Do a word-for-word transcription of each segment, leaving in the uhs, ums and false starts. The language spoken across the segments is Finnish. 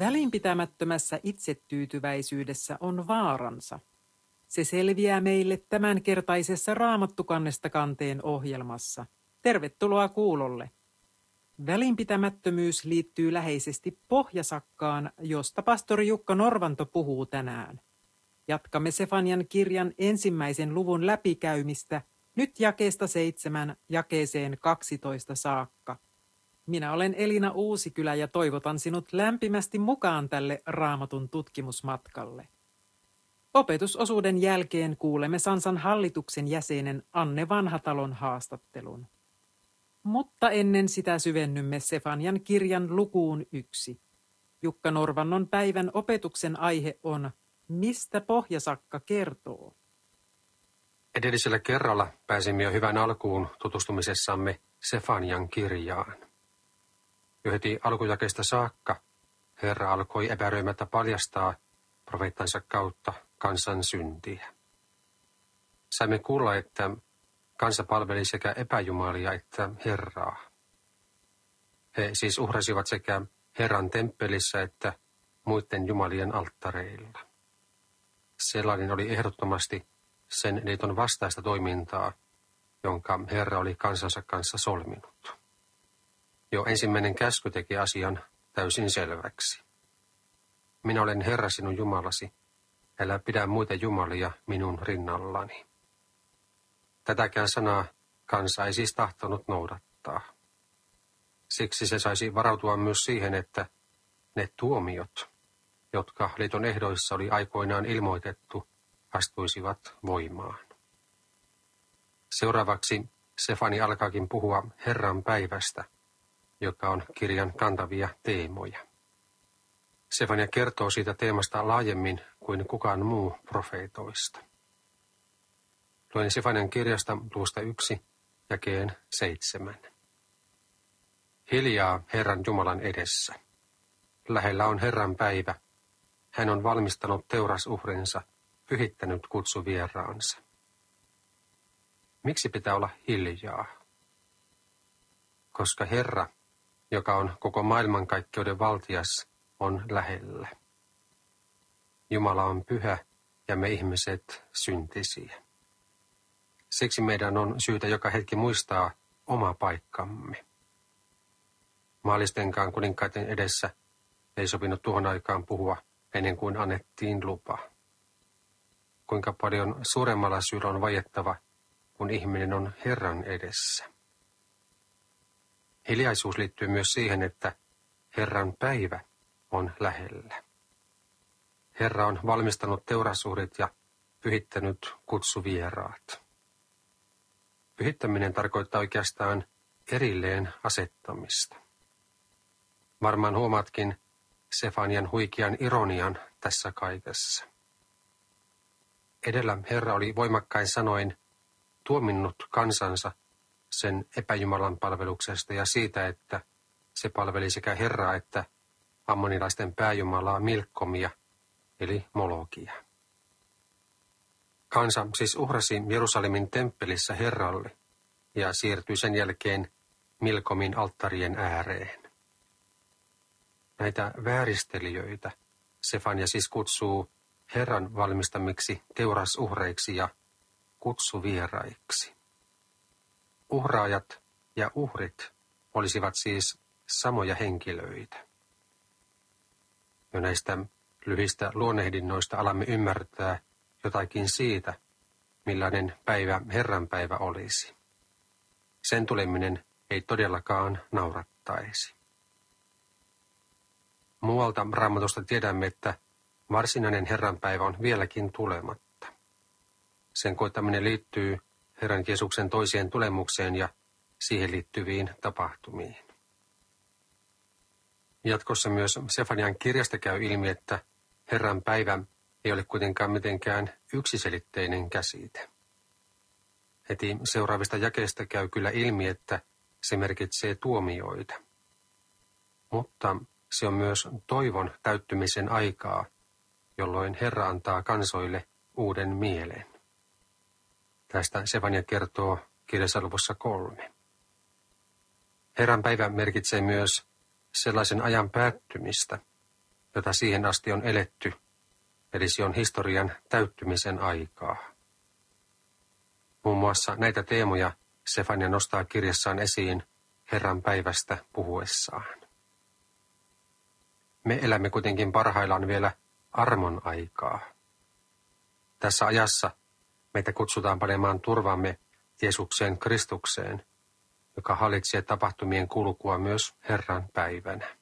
Välinpitämättömässä itsetyytyväisyydessä on vaaransa. Se selviää meille tämänkertaisessa Raamattukannesta kanteen ohjelmassa. Tervetuloa kuulolle. Välinpitämättömyys liittyy läheisesti pohjasakkaan, josta pastori Jukka Norvanto puhuu tänään. Jatkamme Sefanian kirjan ensimmäisen luvun läpikäymistä nyt jakeesta seitsemän jakeeseen kaksitoista saakka. Minä olen Elina Uusikylä ja toivotan sinut lämpimästi mukaan tälle Raamatun tutkimusmatkalle. Opetusosuuden jälkeen kuulemme Sansan hallituksen jäsenen Anne Vanhatalon haastattelun. Mutta ennen sitä syvennymme Sefanian kirjan lukuun yksi. Jukka Norvannon päivän opetuksen aihe on Mistä pohjasakka kertoo? Edellisellä kerralla pääsimme jo hyvän alkuun tutustumisessamme Sefanian kirjaan. Jo heti alkujakeesta saakka Herra alkoi epäröimättä paljastaa profeettansa kautta kansan syntiä. Saimme kuulla, että kansa palveli sekä epäjumalia että Herraa. He siis uhrasivat sekä Herran temppelissä että muiden jumalien alttareilla. Sellainen oli ehdottomasti sen liiton vastaista toimintaa, jonka Herra oli kansansa kanssa solminut. Jo ensimmäinen käsky teki asian täysin selväksi. Minä olen Herra sinun Jumalasi, älä pidä muita jumalia minun rinnallani. Tätäkään sanaa kansa ei siis tahtonut noudattaa. Siksi se saisi varautua myös siihen, että ne tuomiot, jotka liiton ehdoissa oli aikoinaan ilmoitettu, astuisivat voimaan. Seuraavaksi Sefani alkaakin puhua Herran päivästä, joka on kirjan kantavia teemoja. Sefania kertoo siitä teemasta laajemmin kuin kukaan muu profeetoista. Luen Sefanian kirjasta luvusta yksi, jakeen seitsemän. Hiljaa Herran Jumalan edessä. Lähellä on Herran päivä. Hän on valmistanut teurasuhrinsa, pyhittänyt kutsuvieraansa. Miksi pitää olla hiljaa? Koska Herra, joka on koko maailmankaikkeuden valtias, on lähellä. Jumala on pyhä ja me ihmiset syntisiä. Siksi meidän on syytä joka hetki muistaa oma paikkamme. Maallistenkaan kuninkaiden edessä ei sopinut tuohon aikaan puhua ennen kuin annettiin lupa. Kuinka paljon suuremmalla syyllä on vaiettava, kun ihminen on Herran edessä. Hiljaisuus liittyy myös siihen, että Herran päivä on lähellä. Herra on valmistanut teurasuhrit ja pyhittänyt kutsuvieraat. Pyhittäminen tarkoittaa oikeastaan erilleen asettamista. Varmaan huomaatkin Sefanian huikean ironian tässä kaikessa. Edellä Herra oli voimakkain sanoin tuominnut kansansa sen epäjumalan palveluksesta ja siitä, että se palveli sekä Herraa että ammonilaisten pääjumalaa Milkkomia, eli Molokia. Kansa siis uhrasi Jerusalemin temppelissä Herralle ja siirtyi sen jälkeen Milkomin alttarien ääreen. Näitä vääristelijöitä Sefania siis kutsuu Herran valmistamiksi teurasuhreiksi ja kutsuvieraiksi. Uhraajat ja uhrit olisivat siis samoja henkilöitä. Jo näistä lyhyistä luonnehdinnoista alamme ymmärtää jotakin siitä, millainen päivä Herran päivä olisi. Sen tuleminen ei todellakaan naurattaisi. Muualta Raamatusta tiedämme, että varsinainen Herran päivä on vieläkin tulematta. Sen koittaminen liittyy Herran Jeesuksen toiseen tulemukseen ja siihen liittyviin tapahtumiin. Jatkossa myös Sefanian kirjasta käy ilmi, että Herran päivä ei ole kuitenkaan mitenkään yksiselitteinen käsite. Heti seuraavista jakeista käy kyllä ilmi, että se merkitsee tuomioita. Mutta se on myös toivon täyttymisen aikaa, jolloin Herra antaa kansoille uuden mielen. Tästä Sefania kertoo kirjassa luvussa kolme. Herran päivä merkitsee myös sellaisen ajan päättymistä, jota siihen asti on eletty, eli se on historian täyttymisen aikaa. Muun muassa näitä teemoja Sefania nostaa kirjassaan esiin Herran päivästä puhuessaan. Me elämme kuitenkin parhaillaan vielä armon aikaa. Tässä ajassa meitä kutsutaan panemaan turvamme Jeesukseen Kristukseen, joka hallitsee tapahtumien kulkua myös Herran päivänä.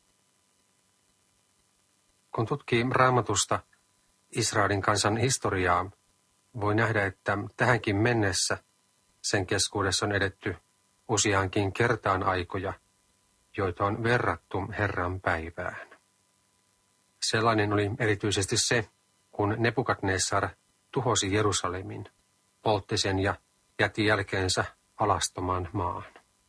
Kun tutkii Raamatusta Israelin kansan historiaa, voi nähdä, että tähänkin mennessä sen keskuudessa on edetty useaankin kertaan aikoja, joita on verrattu Herran päivään. Sellainen oli erityisesti se, kun Nebukadnessar tuhosi Jerusalemin, poltti sen ja jätti jälkeensä alastoman maan.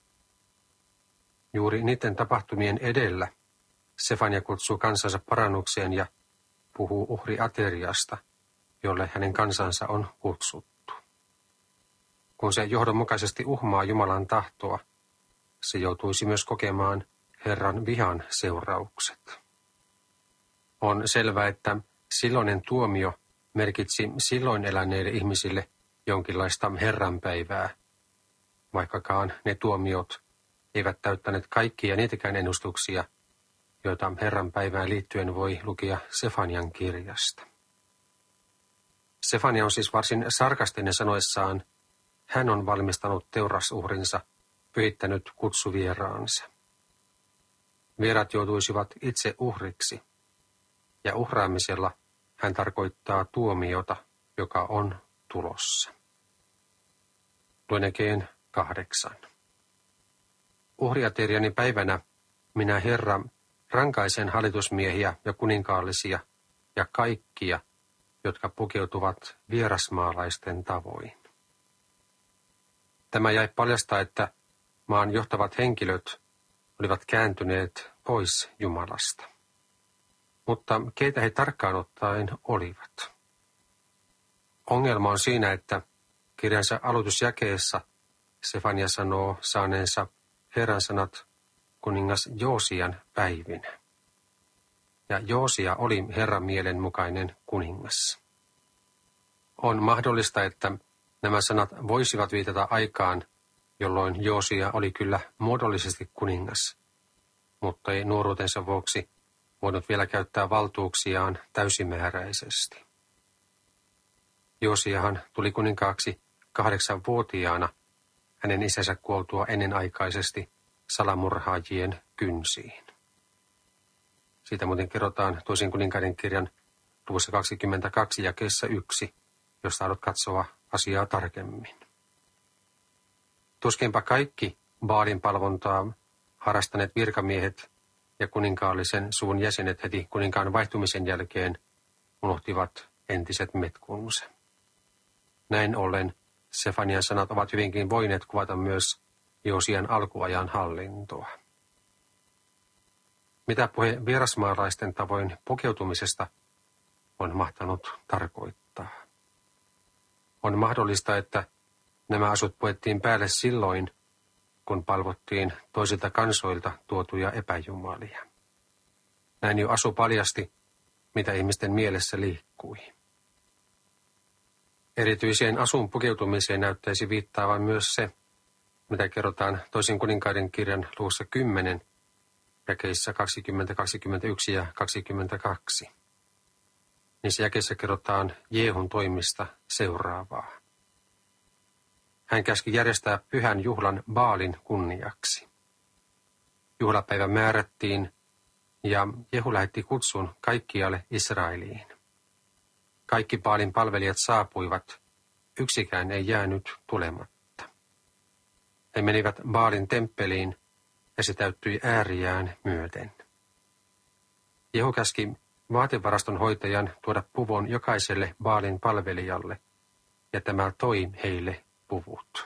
Juuri niiden tapahtumien edellä Sefania kutsuu kansansa parannukseen ja puhuu uhriateriasta, jolle hänen kansansa on kutsuttu. Kun se johdonmukaisesti uhmaa Jumalan tahtoa, se joutuisi myös kokemaan Herran vihan seuraukset. On selvää, että silloinen tuomio merkitsi silloin eläneille ihmisille jonkinlaista Herranpäivää, vaikkakaan ne tuomiot eivät täyttäneet kaikkia niitäkään ennustuksia, joita Herran päivään liittyen voi lukea Sefanian kirjasta. Sefania on siis varsin sarkastinen sanoessaan, hän on valmistanut teurasuhrinsa, pyhittänyt kutsuvieraansa. Vierat joutuisivat itse uhriksi, ja uhraamisella hän tarkoittaa tuomiota, joka on tulossa. Luen Ekeen kahdeksan. Uhriateriani päivänä minä, Herra, rankaisen hallitusmiehiä ja kuninkaallisia ja kaikkia, jotka pukeutuvat vierasmaalaisten tavoin. Tämä jäi paljastaa, että maan johtavat henkilöt olivat kääntyneet pois Jumalasta. Mutta keitä he tarkkaan ottaen olivat? Ongelma on siinä, että kirjansa aloitusjakeessa Sefania sanoo saaneensa Herran sanat kuningas Joosian päivinä. Ja Joosia oli Herran mielen mukainen kuningas. On mahdollista, että nämä sanat voisivat viitata aikaan, jolloin Joosia oli kyllä muodollisesti kuningas, mutta ei nuoruutensa vuoksi voinut vielä käyttää valtuuksiaan täysimääräisesti. Joosiahan tuli kuninkaaksi kahdeksanvuotiaana hänen isänsä kuoltua ennenaikaisesti salamurhaajien kynsiin. Siitä muuten kerrotaan toisen kuninkaiden kirjan luvussa kaksikymmentäkaksi jakeessa yksi, josta haluat katsoa asiaa tarkemmin. Tuskinpa kaikki Baalin palvontaa harrastaneet virkamiehet ja kuninkaallisen suvun jäsenet heti kuninkaan vaihtumisen jälkeen unohtivat entiset metkunsa. Näin ollen Sefanian sanat ovat hyvinkin voineet kuvata myös Joosian alkuajan hallintoa. Mitä puhe vierasmaalaisten tavoin pukeutumisesta on mahtanut tarkoittaa? On mahdollista, että nämä asut puettiin päälle silloin, kun palvottiin toisilta kansoilta tuotuja epäjumalia. Näin jo asu paljasti, mitä ihmisten mielessä liikkui. Erityiseen asun pukeutumiseen näyttäisi viittaavan myös se, mitä kerrotaan toisen kuninkaiden kirjan luvussa kymmenen, jakeissa kaksikymmentä, kaksikymmentäyksi ja kaksikymmentäkaksi. Niissä jakeissa kerrotaan Jeehun toimista seuraavaa. Hän käski järjestää pyhän juhlan Baalin kunniaksi. Juhlapäivä määrättiin ja Jehu lähetti kutsun kaikkialle Israeliin. Kaikki Baalin palvelijat saapuivat, yksikään ei jäänyt tulematta. He menivät Baalin temppeliin ja se täyttyi ääriään myöten. Jehu käski vaatevaraston hoitajan tuoda puvun jokaiselle Baalin palvelijalle, ja tämä toi heille puvut.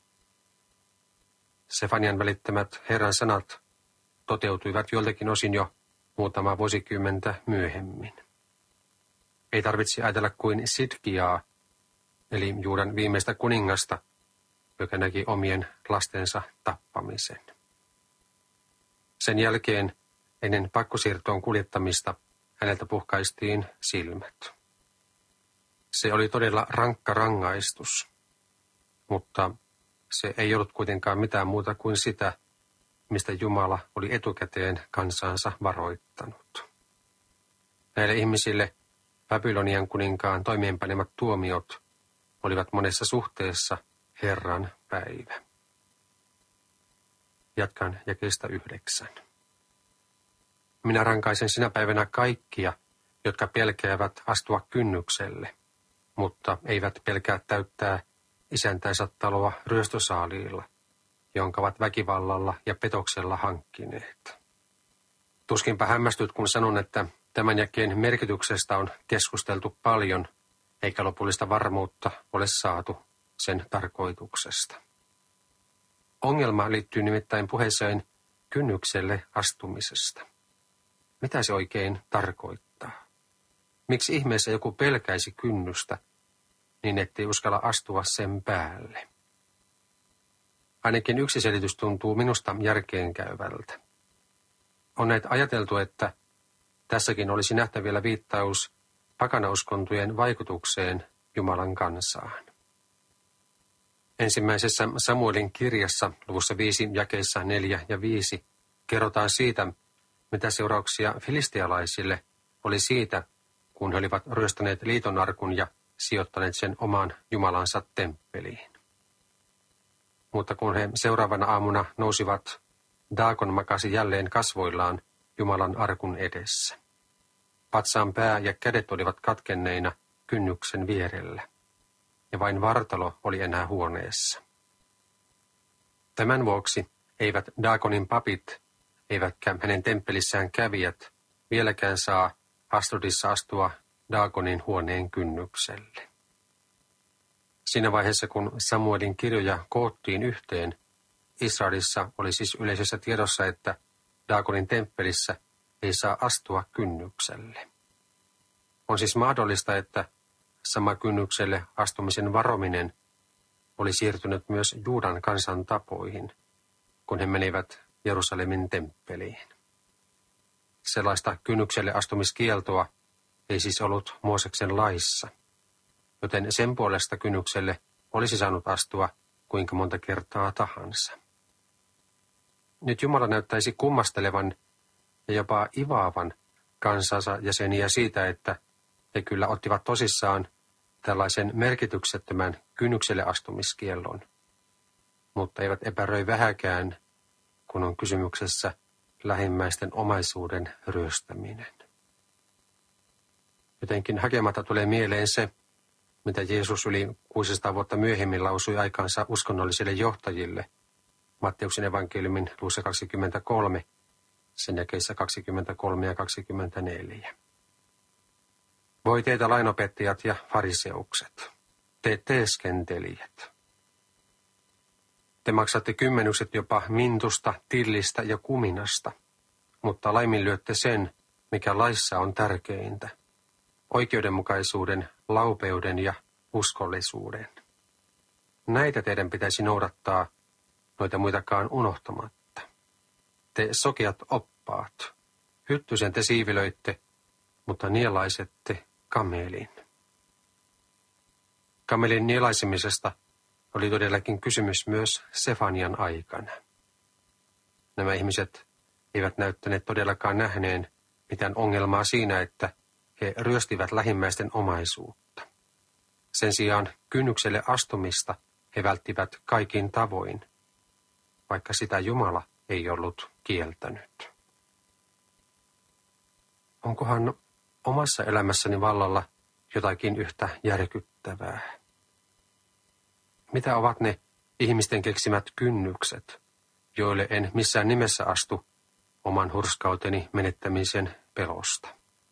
Sefanian välittämät Herran sanat toteutuivat joltakin osin jo muutama vuosikymmentä myöhemmin. Ei tarvitse ajatella kuin Sidkiaa, eli Juudan viimeistä kuningasta, joka näki omien lastensa tappamisen. Sen jälkeen, ennen pakkosiirtoon kuljettamista, häneltä puhkaistiin silmät. Se oli todella rankka rangaistus, mutta se ei ollut kuitenkaan mitään muuta kuin sitä, mistä Jumala oli etukäteen kansansa varoittanut. Näille ihmisille Babylonian kuninkaan toimeenpanemat tuomiot olivat monessa suhteessa Herran päivä. Jatkan jakeesta yhdeksän. Minä rankaisen sinä päivänä kaikkia, jotka pelkäävät astua kynnykselle, mutta eivät pelkää täyttää isäntänsä taloa ryöstösaaliilla, jonka ovat väkivallalla ja petoksella hankkineet. Tuskinpä hämmästyt, kun sanon, että tämän jakeen merkityksestä on keskusteltu paljon, eikä lopullista varmuutta ole saatu sen tarkoituksesta. Ongelma liittyy nimittäin puheeseen kynnykselle astumisesta. Mitä se oikein tarkoittaa? Miksi ihmeessä joku pelkäisi kynnystä, niin ettei uskalla astua sen päälle? Ainakin yksi selitys tuntuu minusta järkeenkäyvältä. On näitä ajateltu, että tässäkin olisi nähtävillä viittaus pakanauskontojen vaikutukseen Jumalan kansaan. Ensimmäisessä Samuelin kirjassa luvussa viisi jakeissa neljä ja viisi kerrotaan siitä, mitä seurauksia filistialaisille oli siitä, kun he olivat ryöstäneet liitonarkun ja sijoittaneet sen omaan Jumalansa temppeliin. Mutta kun he seuraavana aamuna nousivat, Daakon makasi jälleen kasvoillaan Jumalan arkun edessä. Patsaan pää ja kädet olivat katkenneina kynnyksen vierellä, ja vain vartalo oli enää huoneessa. Tämän vuoksi eivät Daakonin papit, eivätkä hänen temppelissään kävijät vieläkään saa Astrodissa astua Daakonin huoneen kynnykselle. Siinä vaiheessa, kun Samuelin kirjoja koottiin yhteen, Israelissa oli siis yleisessä tiedossa, että Daakonin temppelissä ei saa astua kynnykselle. On siis mahdollista, että sama kynnykselle astumisen varominen oli siirtynyt myös Juudan kansan tapoihin, kun he menivät Jerusalemin temppeliin. Sellaista kynnykselle astumiskieltoa ei siis ollut Mooseksen laissa, joten sen puolesta kynnykselle olisi saanut astua kuinka monta kertaa tahansa. Nyt Jumala näyttäisi kummastelevan ja jopa ivaavan kansansa jäseniä siitä, että he kyllä ottivat tosissaan tällaisen merkityksettömän kynnykselle astumiskiellon, mutta eivät epäröi vähäkään, kun on kysymyksessä lähimmäisten omaisuuden ryöstäminen. Jotenkin hakematta tulee mieleen se, mitä Jeesus yli kuusisataa vuotta myöhemmin lausui aikansa uskonnollisille johtajille Matteuksen evankeliumin luvussa kaksikymmentäkolme, sen jakeissa kaksikymmentäkolme ja kaksikymmentäneljä. Voi teitä lainopettajat ja fariseukset, te teeskentelijät. Te maksatte kymmenykset jopa mintusta, tillistä ja kuminasta, mutta laiminlyötte sen, mikä laissa on tärkeintä, oikeudenmukaisuuden, laupeuden ja uskollisuuden. Näitä teidän pitäisi noudattaa, noita muitakaan unohtamatta. Te sokeat oppaat, hyttysen te siivilöitte, mutta nielaisette kamelin. Kamelin nielaisemisesta oli todellakin kysymys myös Sefanian aikana. Nämä ihmiset eivät näyttäneet todellakaan nähneen mitään ongelmaa siinä, että he ryöstivät lähimmäisten omaisuutta. Sen sijaan kynnykselle astumista he välttivät kaikin tavoin, vaikka sitä Jumala ei ollut kieltänyt. Onkohan omassa elämässäni vallalla jotakin yhtä järkyttävää? Mitä ovat ne ihmisten keksimät kynnykset, joille en missään nimessä astu oman hurskauteni menettämisen pelosta?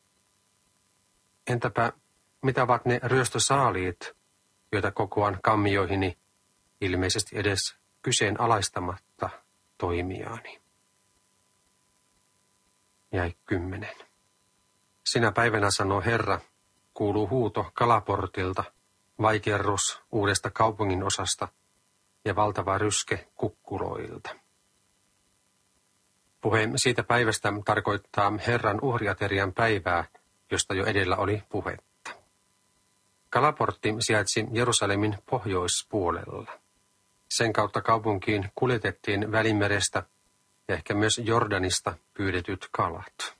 Entäpä mitä ovat ne ryöstösaaliit, joita kokoan kammioihini ilmeisesti edes kyseenalaistamatta toimiaani? Jäi kymmenen. Sinä päivänä sanoo Herra, kuuluu huuto kalaportilta, vaikerrus uudesta kaupungin osasta ja valtava ryske kukkuloilta. Puhe siitä päivästä tarkoittaa Herran uhriaterian päivää, josta jo edellä oli puhetta. Kalaportti sijaitsi Jerusalemin pohjoispuolella. Sen kautta kaupunkiin kuljetettiin Välimerestä ja ehkä myös Jordanista pyydetyt kalat.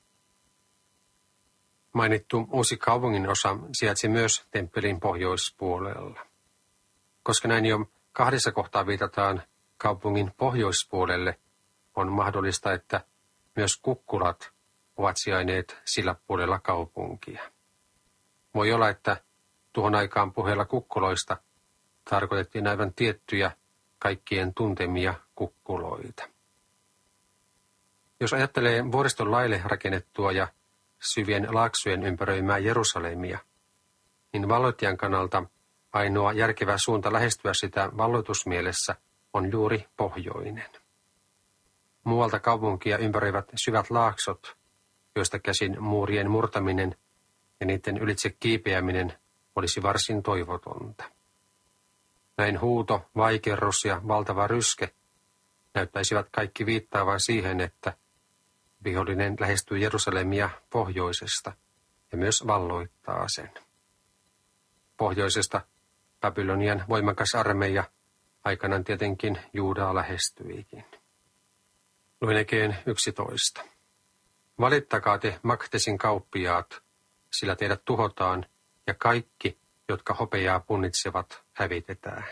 Mainittu uusi kaupunginosa sijaitsi myös temppelin pohjoispuolella. Koska näin jo kahdessa kohtaa viitataan kaupungin pohjoispuolelle, on mahdollista, että myös kukkulat ovat sijainneet sillä puolella kaupunkia. Voi olla, että tuohon aikaan puheella kukkuloista tarkoitettiin aivan tiettyjä kaikkien tuntemia kukkuloita. Jos ajattelee vuoriston laille rakennettua ja syvien laaksojen ympäröimää Jerusalemia, niin valloittajan kannalta ainoa järkevä suunta lähestyä sitä valloitusmielessä on juuri pohjoinen. Muualta kaupunkia ympäröivät syvät laaksot, joista käsin muurien murtaminen ja niiden ylitse kiipeäminen olisi varsin toivotonta. Näin huuto, vaikerrus ja valtava ryske näyttäisivät kaikki viittaavan siihen, että vihollinen lähestyy Jerusalemia pohjoisesta ja myös valloittaa sen. Pohjoisesta Babylonian voimakas armeija aikanaan tietenkin Juudaa lähestyikin. Luin yksitoista. Valittakaa te Maktesin kauppiaat, sillä teidät tuhotaan, ja kaikki, jotka hopeaa punnitsevat, hävitetään.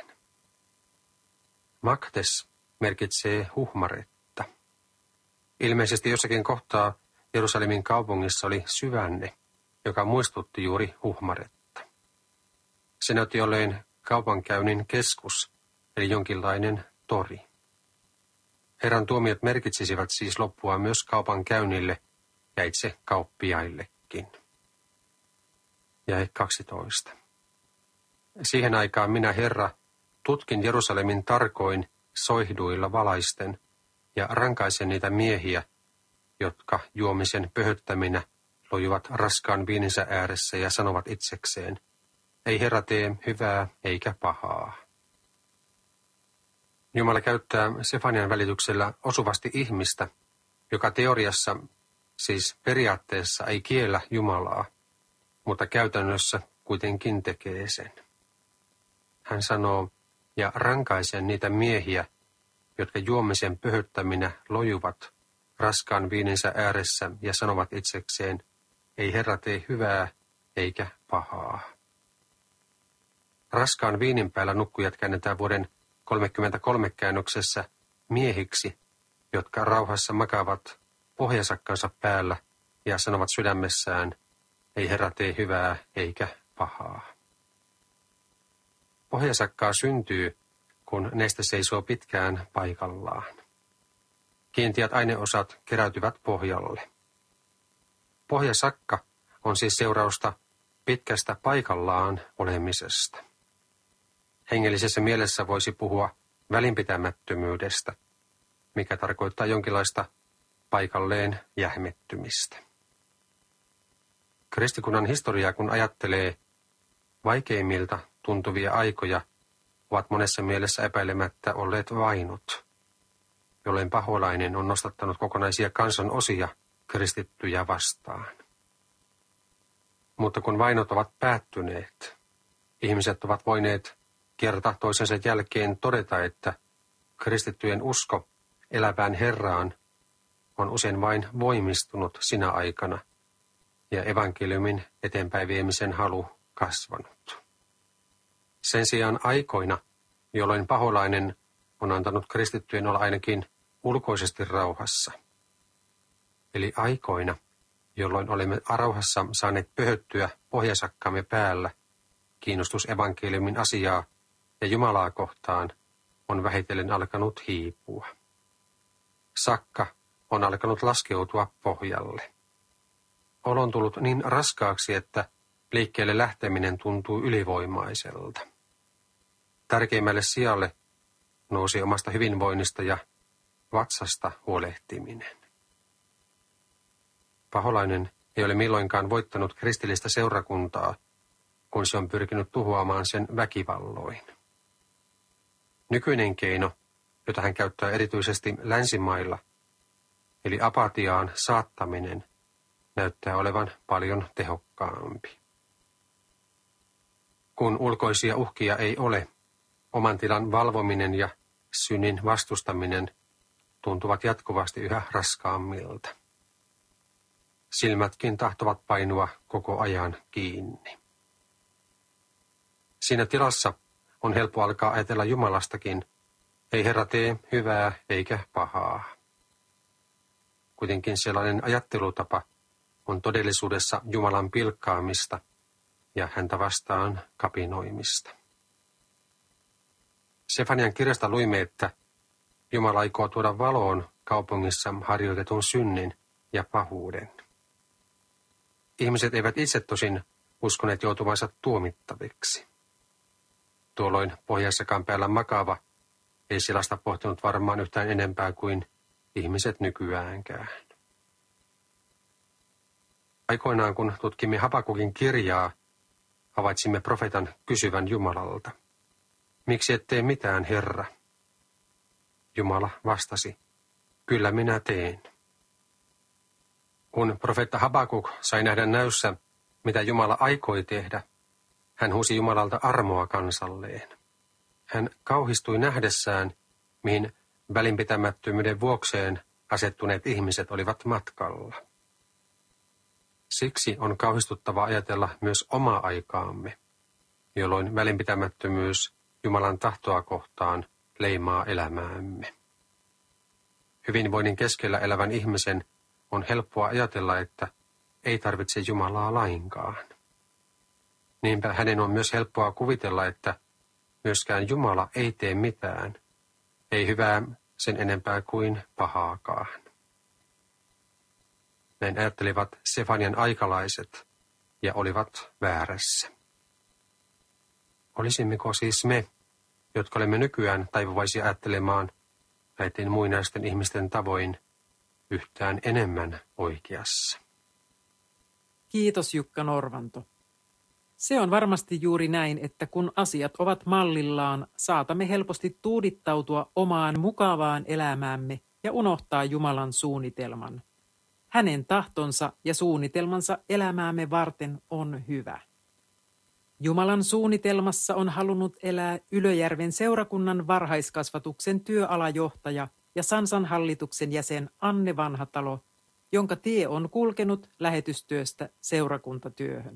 Maktes merkitsee huhmaretta. Ilmeisesti jossakin kohtaa Jerusalemin kaupungissa oli syvänne, joka muistutti juuri huhmaretta. Se näytti olleen kaupankäynnin keskus, eli jonkinlainen tori. Herran tuomiot merkitsisivät siis loppua myös kaupankäynnille ja itse kauppiaillekin. Jae kaksitoista. Siihen aikaan minä, Herra, tutkin Jerusalemin tarkoin soihduilla valaisten ja rankaisen niitä miehiä, jotka juomisen pöhöttäminä lojuvat raskaan viininsä ääressä ja sanovat itsekseen, ei Herra tee hyvää eikä pahaa. Jumala käyttää Sefanian välityksellä osuvasti ihmistä, joka teoriassa, siis periaatteessa ei kiellä Jumalaa, mutta käytännössä kuitenkin tekee sen. Hän sanoo, ja rankaisen niitä miehiä, jotka juomisen pöhöttäminä lojuvat raskaan viininsä ääressä ja sanovat itsekseen, ei Herra tee hyvää eikä pahaa. Raskaan viinin päällä nukkujat käännetään vuoden kolmekymmentäkolme käännöksessä miehiksi, jotka rauhassa makaavat pohjasakkansa päällä ja sanovat sydämessään, ei Herra tee hyvää eikä pahaa. Pohjasakkaa syntyy, kun neste seisoo pitkään paikallaan. Kiinteät aineosat keräytyvät pohjalle. Pohjasakka on siis seurausta pitkästä paikallaan olemisesta. Hengellisessä mielessä voisi puhua välinpitämättömyydestä, mikä tarkoittaa jonkinlaista paikalleen jähmettymistä. Kristikunnan historiaa kun ajattelee, vaikeimmilta tuntuvia aikoja ovat monessa mielessä epäilemättä olleet vainot, jolloin paholainen on nostattanut kokonaisia kansan osia kristittyjä vastaan. Mutta kun vainot ovat päättyneet, ihmiset ovat voineet kerta toisensa jälkeen todeta, että kristittyjen usko elävään Herraan on usein vain voimistunut sinä aikana ja evankeliumin eteenpäin viemisen halu kasvanut. Sen sijaan aikoina, jolloin paholainen on antanut kristittyjen olla ainakin ulkoisesti rauhassa. Eli aikoina, jolloin olemme rauhassa saaneet pöhöttyä pohjasakkamme päällä, kiinnostus evankeliumin asiaa ja Jumalaa kohtaan on vähitellen alkanut hiipua. Sakka on alkanut laskeutua pohjalle. Olo on tullut niin raskaaksi, että liikkeelle lähteminen tuntuu ylivoimaiselta. Tärkeimmälle sijalle nousi omasta hyvinvoinnista ja vatsasta huolehtiminen. Paholainen ei ole milloinkaan voittanut kristillistä seurakuntaa, kun se on pyrkinyt tuhoamaan sen väkivalloin. Nykyinen keino, jota hän käyttää erityisesti länsimailla, eli apatiaan saattaminen, näyttää olevan paljon tehokkaampi. Kun ulkoisia uhkia ei ole, oman tilan valvominen ja synnin vastustaminen tuntuvat jatkuvasti yhä raskaammilta. Silmätkin tahtovat painua koko ajan kiinni. Siinä tilassa on helppo alkaa ajatella Jumalastakin, ei Herra tee hyvää eikä pahaa. Kuitenkin sellainen ajattelutapa on todellisuudessa Jumalan pilkkaamista ja häntä vastaan kapinoimista. Sefanian kirjasta luimme, että Jumala aikoo tuoda valoon kaupungissa harjoitetun synnin ja pahuuden. Ihmiset eivät itse tosin uskoneet joutuvansa tuomittaviksi. Tuolloin pohjassakaan päällä makaava ei sellaista pohtinut varmaan yhtään enempää kuin ihmiset nykyäänkään. Aikoinaan, kun tutkimme Habakukin kirjaa, havaitsimme profeetan kysyvän Jumalalta. Miksi et tee mitään, Herra? Jumala vastasi, kyllä minä teen. Kun profeetta Habakuk sai nähdä näyssä, mitä Jumala aikoi tehdä, hän huusi Jumalalta armoa kansalleen. Hän kauhistui nähdessään, mihin välinpitämättömyyden vuokseen asettuneet ihmiset olivat matkalla. Siksi on kauhistuttava ajatella myös omaa aikaamme, jolloin välinpitämättömyys Jumalan tahtoa kohtaan leimaa elämäämme. Hyvinvoinnin keskellä elävän ihmisen on helppoa ajatella, että ei tarvitse Jumalaa lainkaan. Niinpä hänen on myös helppoa kuvitella, että myöskään Jumala ei tee mitään, ei hyvää sen enempää kuin pahaakaan. Näin ajattelivat Sefanian aikalaiset ja olivat väärässä. Olisimmeko siis me, jotka olemme nykyään taipuvaisia ajattelemaan näiden muinaisten ihmisten tavoin, yhtään enemmän oikeassa? Kiitos Jukka Norvanto. Se on varmasti juuri näin, että kun asiat ovat mallillaan, saatamme helposti tuudittautua omaan mukavaan elämäämme ja unohtaa Jumalan suunnitelman. Hänen tahtonsa ja suunnitelmansa elämäämme varten on hyvä. Jumalan suunnitelmassa on halunnut elää Ylöjärven seurakunnan varhaiskasvatuksen työalajohtaja ja Sansan hallituksen jäsen Anne Vanhatalo, jonka tie on kulkenut lähetystyöstä seurakuntatyöhön.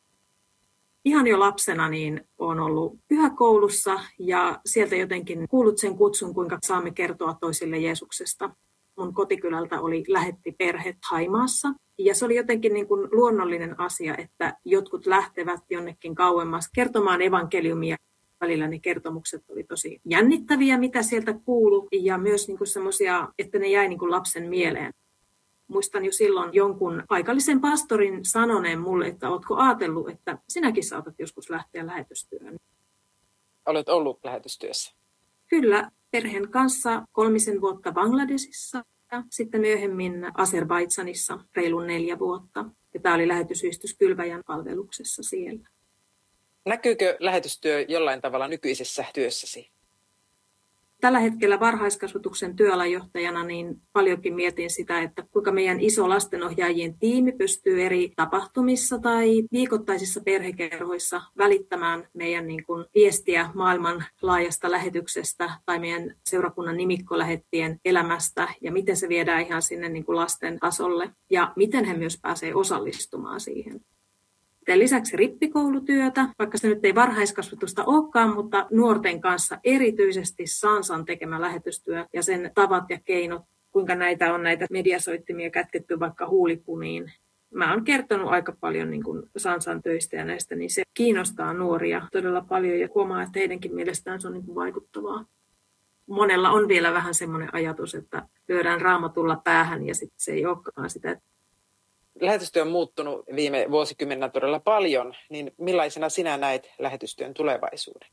Ihan jo lapsena niin olen ollut pyhäkoulussa ja sieltä jotenkin kuullut sen kutsun, kuinka saamme kertoa toisille Jeesuksesta. Mun kotikylältä oli lähetti perhe Thaimaassa ja se oli jotenkin niin kuin luonnollinen asia, että jotkut lähtevät jonnekin kauemmas kertomaan evankeliumia. Välillä ne kertomukset oli tosi jännittäviä, mitä sieltä kuului ja myös niin kuin semmoisia, että ne jäi niin kuin lapsen mieleen. Muistan jo silloin jonkun paikallisen pastorin sanoneen mulle, että ootko ajatellut, että sinäkin saatat joskus lähteä lähetystyöhön. Olet ollut lähetystyössä? Kyllä, perheen kanssa kolmisen vuotta Bangladesissa ja sitten myöhemmin Azerbaidžanissa reilun neljä vuotta. Ja tämä oli lähetysyhdistyskylväjän palveluksessa siellä. Näkyykö lähetystyö jollain tavalla nykyisessä työssäsi? Tällä hetkellä varhaiskasvatuksen työalajohtajana niin paljonkin mietin sitä, että kuinka meidän iso lastenohjaajien tiimi pystyy eri tapahtumissa tai viikoittaisissa perhekerhoissa välittämään meidän niin kuin viestiä maailman laajasta lähetyksestä tai meidän seurakunnan nimikkolähettien elämästä ja miten se viedään ihan sinne niin kuin lasten tasolle ja miten he myös pääsee osallistumaan siihen. Teen lisäksi rippikoulutyötä, vaikka se nyt ei varhaiskasvatusta olekaan, mutta nuorten kanssa erityisesti Sansan tekemä lähetystyö ja sen tavat ja keinot, kuinka näitä on näitä mediasoittimia kätketty vaikka huulikuniin. Mä oon kertonut aika paljon niin kuin Sansan töistä ja näistä, niin se kiinnostaa nuoria todella paljon ja huomaa, että heidänkin mielestään se on niin kuin vaikuttavaa. Monella on vielä vähän semmoinen ajatus, että lyödään raamatulla päähän ja sitten se ei olekaan sitä. Lähetystyö on muuttunut viime vuosikymmenellä todella paljon, niin millaisena sinä näet lähetystyön tulevaisuuden?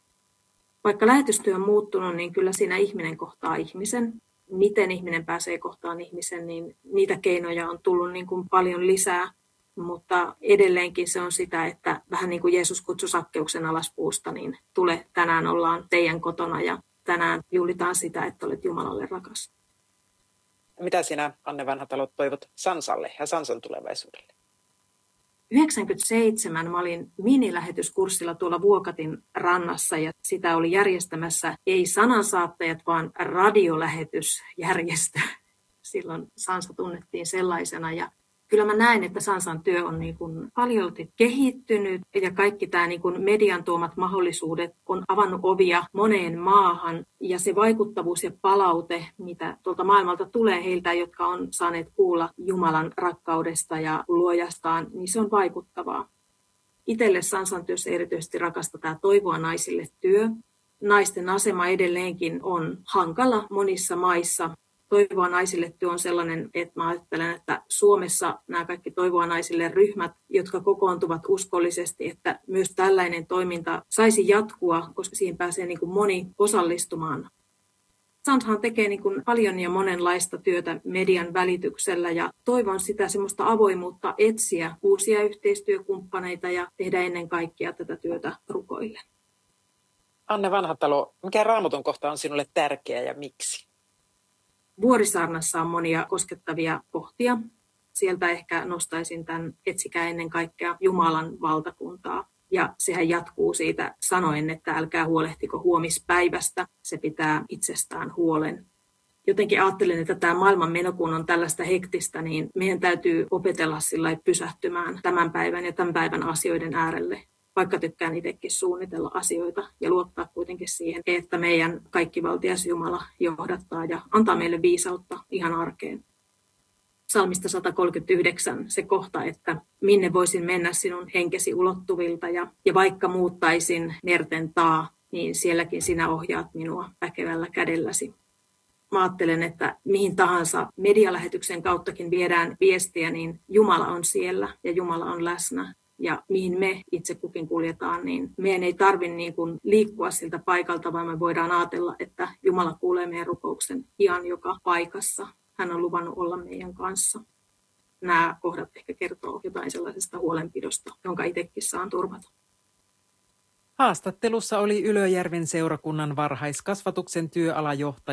Vaikka lähetystyö on muuttunut, niin kyllä siinä ihminen kohtaa ihmisen. Miten ihminen pääsee kohtaan ihmisen, niin niitä keinoja on tullut niin kuin paljon lisää. Mutta edelleenkin se on sitä, että vähän niin kuin Jeesus kutsui Sakkeuksen alaspuusta, niin tule tänään ollaan teidän kotona ja tänään juhlitaan sitä, että olet Jumalalle rakas. Mitä sinä, Anne Vanhatalo, toivot Sansalle ja Sansan tulevaisuudelle? yhdeksänkymmentäseitsemän mä olin minilähetyskurssilla tuolla Vuokatin rannassa ja sitä oli järjestämässä ei sanansaattajat, vaan radiolähetysjärjestö. Silloin Sansa tunnettiin sellaisena ja kyllä mä näen, että Sansan työ on niin kuin paljolti kehittynyt ja kaikki tämä niin kuin median tuomat mahdollisuudet on avannut ovia moneen maahan ja se vaikuttavuus ja palaute, mitä tuolta maailmalta tulee heiltä, jotka on saaneet kuulla Jumalan rakkaudesta ja luojastaan, niin se on vaikuttavaa. Itselle Sansan työssä erityisesti rakasta tämä Toivoa naisille työ. Naisten asema edelleenkin on hankala monissa maissa. Toivoa naisille työ on sellainen, että mä ajattelen, että Suomessa nämä kaikki Toivoa naisille ryhmät, jotka kokoontuvat uskollisesti, että myös tällainen toiminta saisi jatkua, koska siihen pääsee niin kuin moni osallistumaan. Sansahan tekee niin kuin paljon ja monenlaista työtä median välityksellä ja toivon sitä semmoista avoimuutta etsiä uusia yhteistyökumppaneita ja tehdä ennen kaikkea tätä työtä rukoille. Anne Vanhatalo, mikä Raamatun kohta on sinulle tärkeä ja miksi? Vuorisaarnassa on monia koskettavia kohtia. Sieltä ehkä nostaisin tämän etsikää ennen kaikkea Jumalan valtakuntaa. Ja sehän jatkuu siitä sanoen, että älkää huolehtiko huomispäivästä, se pitää itsestään huolen. Jotenkin ajattelen, että tämä maailman meno, kun on tällaista hektistä, niin meidän täytyy opetella sillä pysähtymään tämän päivän ja tämän päivän asioiden äärelle. Vaikka tykkään itsekin suunnitella asioita ja luottaa kuitenkin siihen, että meidän kaikkivaltias Jumala johdattaa ja antaa meille viisautta ihan arkeen. Psalmista sata kolmekymmentäyhdeksän se kohta, että minne voisin mennä sinun henkesi ulottuvilta ja, ja vaikka muuttaisin merten taa, niin sielläkin sinä ohjaat minua väkevällä kädelläsi. Mä ajattelen, että mihin tahansa medialähetyksen kauttakin viedään viestiä, niin Jumala on siellä ja Jumala on läsnä. Ja mihin me itse kukin kuljetaan, niin meidän ei tarvitse niin kuin liikkua siltä paikalta, vaan me voidaan ajatella, että Jumala kuulee meidän rukouksen ihan joka paikassa. Hän on luvannut olla meidän kanssa. Nämä kohdat ehkä kertoo jotain sellaisesta huolenpidosta, jonka itsekin saan turvata. Haastattelussa oli Ylöjärven seurakunnan varhaiskasvatuksen työalajohtaja